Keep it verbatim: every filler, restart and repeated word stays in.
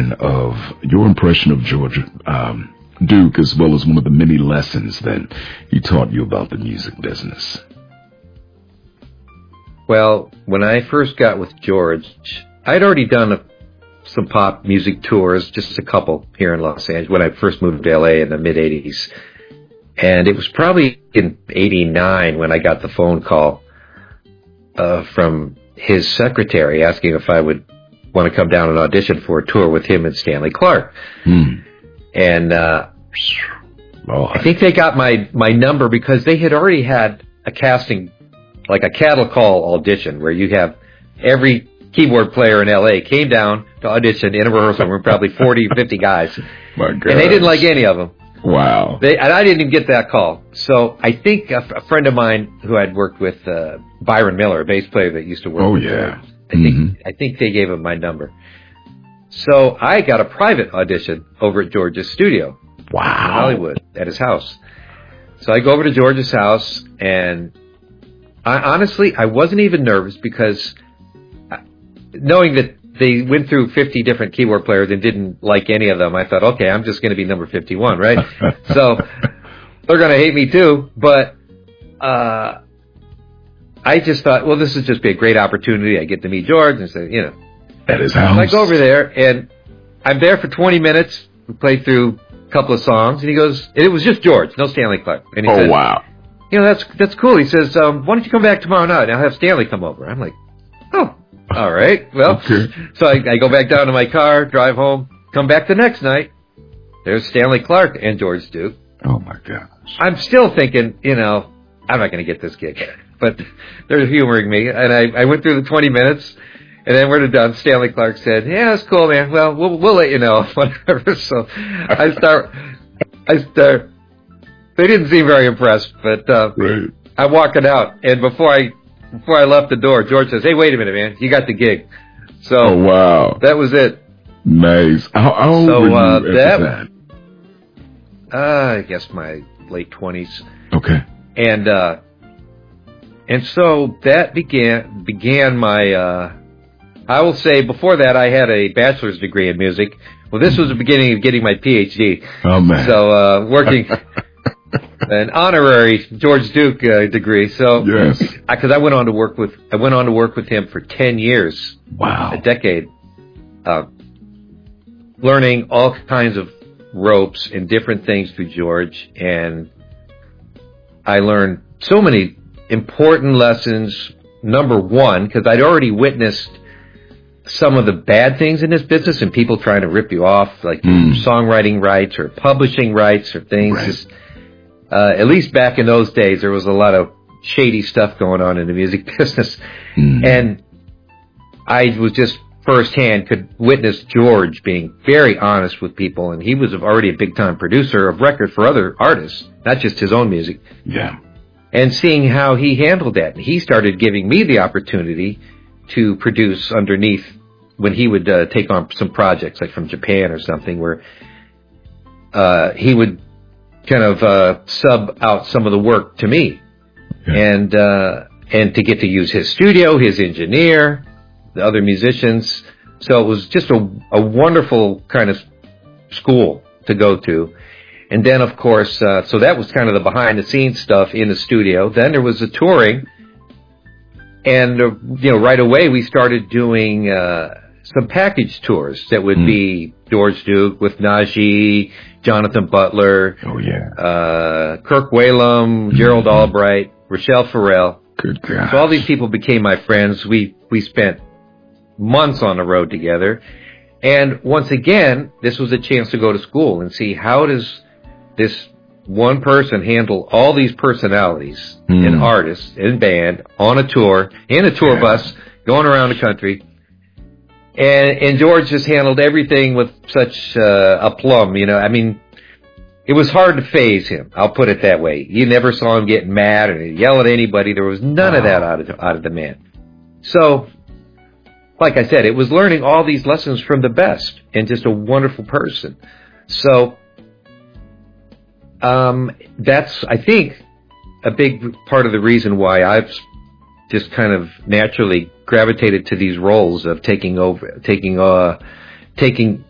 impression of your impression of George um, Duke, as well as one of the many lessons that he taught you about the music business? Well, when I first got with George, I'd already done a, some pop music tours, just a couple here in Los Angeles, when I first moved to L A in the mid-eighties. And it was probably in eighty-nine when I got the phone call uh, from his secretary asking if I would want to come down and audition for a tour with him and Stanley Clarke. Hmm. And uh, I think they got my, my number because they had already had a casting, like a cattle call audition, where you have every keyboard player in L A came down to audition in a rehearsal room, probably forty or fifty guys. My God. And they didn't like any of them. Wow. They, and I didn't even get that call. So I think a, a friend of mine who I'd worked with, uh, Byron Miller, a bass player that used to work oh, with yeah. me, I think, mm-hmm. I think they gave him my number. So I got a private audition over at George's studio. Wow. In Hollywood, at his house. So I go over to George's house, and I, honestly, I wasn't even nervous because I, knowing that they went through fifty different keyboard players and didn't like any of them, I thought, okay, I'm just going to be number fifty-one, right? So they're going to hate me too, but uh, I just thought, well, this would just be a great opportunity. I get to meet George and say, you know. At his house. So I go over there, and I'm there for twenty minutes. We play through a couple of songs, and he goes, and it was just George, no Stanley Clarke. And he oh, said, wow. You know, that's that's cool. He says, um, why don't you come back tomorrow night, and I'll have Stanley come over. I'm like, oh. All right. Well, okay. So I, I go back down to my car, drive home, come back the next night. There's Stanley Clarke and George Duke. Oh, my gosh. I'm still thinking, you know, I'm not going to get this gig. But they're humoring me. And I, I went through the twenty minutes, and then when we're done, Stanley Clarke said, yeah, that's cool, man. Well, we'll, we'll let you know. Whatever. So I start, I start, they didn't seem very impressed, but uh, right. I'm walking out. And before I, Before I left the door, George says, hey, wait a minute, man. You got the gig. So oh, wow. That was it. Nice. How, how old so, were you uh, at that, the time? Uh, I guess my late twenties. Okay. And uh, and so that began began my, uh, I will say before that I had a bachelor's degree in music. Well, this was the beginning of getting my P H D. Oh, man. So uh, working... an honorary George Duke uh, degree. So, yes, because I, I went on to work with I went on to work with him for ten years. Wow, a decade, uh, learning all kinds of ropes and different things through George, and I learned so many important lessons. Number one, because I'd already witnessed some of the bad things in this business, and people trying to rip you off, like mm. songwriting rights or publishing rights or things. Right. Just, Uh, at least back in those days, there was a lot of shady stuff going on in the music business. Mm. And I was just firsthand could witness George being very honest with people. And he was already a big-time producer of record for other artists, not just his own music. Yeah. And seeing how he handled that. And he started giving me the opportunity to produce underneath when he would uh, take on some projects, like from Japan or something, where uh, he would kind of uh, sub out some of the work to me, yeah. and uh, and to get to use his studio, his engineer, the other musicians. So it was just a, a wonderful kind of school to go to. And then, of course, uh, so that was kind of the behind-the-scenes stuff in the studio. Then there was the touring, and uh, you know, right away we started doing uh, some package tours that would mm. be George Duke with Najee, Jonathan Butler, oh yeah, uh, Kirk Whalum, Gerald mm-hmm. Albright, Rochelle Farrell. Good God. So all these people became my friends. We we spent months on the road together, and once again, this was a chance to go to school and see how does this one person handle all these personalities mm. and artists and band on a tour in a tour yeah. bus going around the country. And, and George just handled everything with such uh, aplomb, you know. I mean, it was hard to phase him. I'll put it that way. You never saw him get mad or yell at anybody. There was none wow. of that out of out of the man. So, like I said, it was learning all these lessons from the best and just a wonderful person. So, um, that's I think a big part of the reason why I've just kind of naturally gravitated to these roles of taking over, taking, uh, taking